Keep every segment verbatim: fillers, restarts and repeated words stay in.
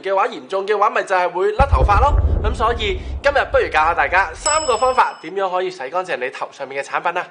嘅話，嚴重嘅話咪就係會甩頭髮咯。咁所以今日不如教下大家三個方法點樣可以洗乾淨你頭上面嘅產品啊！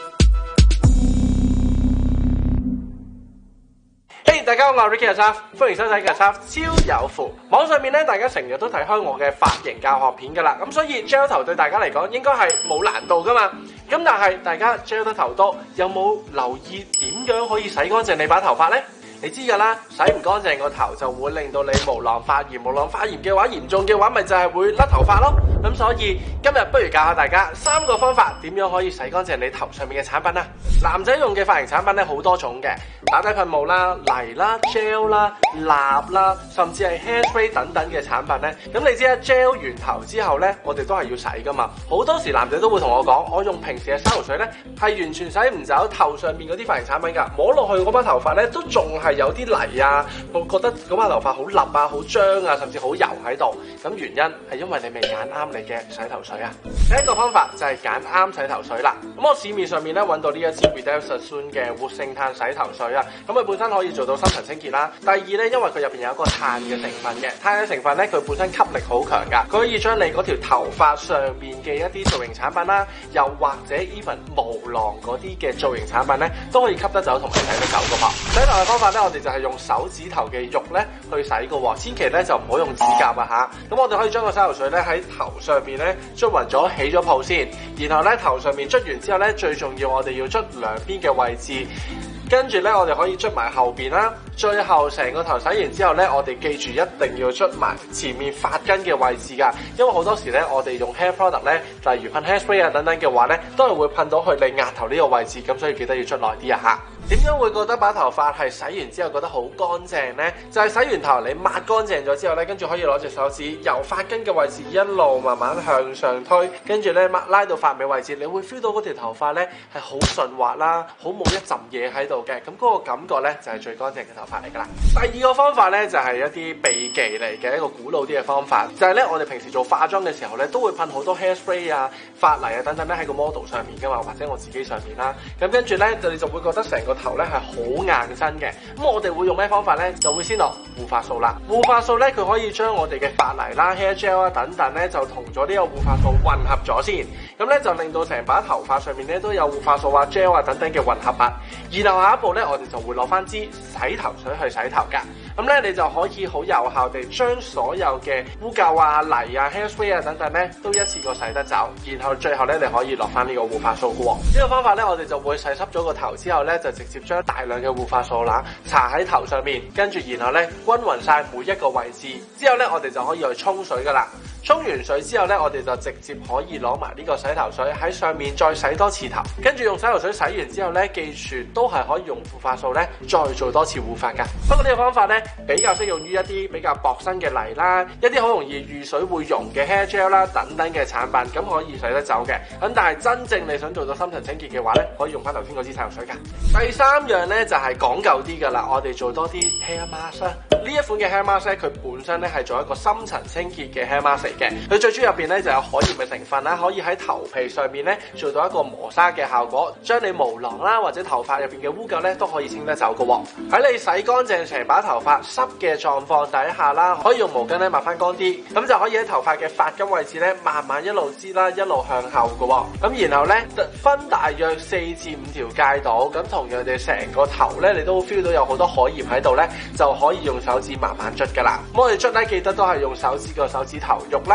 嘿、hey, 大家好，我係 Ricky 阿叉，歡迎收睇阿叉超有符。網上面咧，大家成日都睇開我嘅髮型教學片噶啦，咁所以 gel 頭對大家嚟講應該係冇難度噶嘛。咁但係大家 gel 得頭多，有冇留意點樣可以洗乾淨你把頭髮呢？你知噶啦，洗唔乾淨個頭就會令到你毛囊發炎，毛囊發炎嘅話，嚴重嘅話咪就係會甩頭髮咯。咁所以今日不如教下大家三個方法點樣可以洗乾淨你頭上面嘅產品啊。男仔用嘅髮型產品咧好多種嘅，打底噴霧啦、泥啦、gel 啦、蠟啦，甚至係 hairspray 等等嘅產品咧。咁你知啦 ，gel 完頭之後咧，我哋都係要洗噶嘛。好多時男仔都會同我講，我用平時嘅洗頭水咧係完全洗唔走頭上面嗰啲髮型產品㗎，摸落去嗰把頭髮咧都仲係有啲泥啊，我覺得嗰把頭髮好笠啊、好張啊，甚至好油喺度。咁原因係因為你未揀啱你嘅洗頭水啊。第一個方法就係揀啱洗頭水啦。咁我市面上面咧揾到呢一支 Redoxon 嘅活性炭洗頭水啊，咁佢本身可以做到深層清潔啦。第二咧，因為佢入邊有一個碳嘅成分嘅，碳嘅成分咧佢本身吸力好強噶，佢可以將你嗰條頭髮上面嘅一啲造型產品啦，又或者 even 毛囊嗰啲嘅造型產品咧，都可以吸得走同埋洗得走噶噃。洗頭嘅方法咧，我哋就係用手指頭嘅肉咧去洗噶喎，千祈咧就唔好用指甲啊吓。咁我哋可以將個洗頭水咧喺頭上面咧捽勻咗起咗泡先，然後咧頭上面捽完之後咧，最重要我哋要捽兩邊嘅位置。跟住咧，我哋可以捽埋後邊啦。最後成個頭洗完之後咧，我哋記住一定要捽埋前面髮根嘅位置㗎。因為好多時咧，我哋用 hair product 咧，例如噴 hairspray 啊等等嘅話咧，都係會噴到去你額頭呢個位置，咁所以記得要捽耐啲啊嚇。點樣會覺得把頭髮係洗完之後覺得好乾淨呢？就係、是、洗完頭你抹乾淨咗之後咧，跟住可以攞隻手指由髮根嘅位置一路慢慢向上推，跟住咧拉到髮尾位置，你會 feel 到嗰條頭髮咧係好順滑啦，好冇一陣嘢喺度嘅，咁嗰個感覺咧就係最乾淨嘅頭髮嚟噶啦。第二個方法咧就係一啲秘技嚟嘅一個古老啲嘅方法，就係咧我哋平時做化妝嘅時候咧都會噴好多 hairspray 啊、髮泥啊等等咧喺個 model 上面噶嘛，或者我自己上面啦，咁跟住咧你就會覺得成個頭咧係好硬身嘅。咁我哋會用咩方法咧？就會先落護髮素啦。護髮素咧佢可以將我哋嘅髮泥啦、hair gel 啊等等咧就同咗呢個護髮素混合咗先，咁咧就令到成把頭髮上面咧都有護髮素啊、gel 啊等等嘅混合物。然後下一步咧我哋就會攞翻支洗頭水去洗頭噶。咁咧你就可以好有效地將所有嘅污垢啊、泥啊、hairspray 啊等等咧都一次過洗得走，然後最後咧你可以落翻呢個護髮素嘅喎。呢個方法咧我哋就會洗濕咗個頭之後咧就直接將大量嘅護髮素啦搽喺頭上面，跟住然後咧均勻晒每一個位置，之後咧我哋就可以去沖水噶啦。沖完水之後咧，我哋就直接可以攞埋呢個洗頭水喺上面再洗多次頭，跟住用洗頭水洗完之後咧，記住都係可以用護髮素咧再做多次護髮噶。不過呢個方法咧比較適用於一啲比較薄身嘅泥啦，一啲好容易遇水會溶嘅 hair gel 啦等等嘅產品，咁可以洗得走嘅。咁但係真正你想做到深層清潔嘅話咧，可以用翻頭先嗰支洗頭水噶。第三樣咧就係講究啲噶啦，我哋做多啲 hair mask 啦。呢一款嘅 hair mask 咧，佢本身咧係做一個深層清潔嘅 hair mask 嚟嘅。佢最主要入邊咧就有海鹽嘅成分啦，可以喺頭皮上面咧做到一個磨砂嘅效果，將你毛囊啦或者頭髮入邊嘅污垢咧都可以清得走嘅喎。喺你洗乾淨成把頭髮濕嘅狀況底下啦，可以用毛巾咧抹翻乾啲，咁就可以喺頭髮嘅髮根位置咧慢慢一路擠啦，一路向後嘅喎。咁然後咧分大約四至五條界度，咁同樣地成個頭咧你都 feel 到有好多海鹽喺度咧，就可以用手指慢慢捽噶啦。咁我哋捽咧記得都係用手指個手指頭喐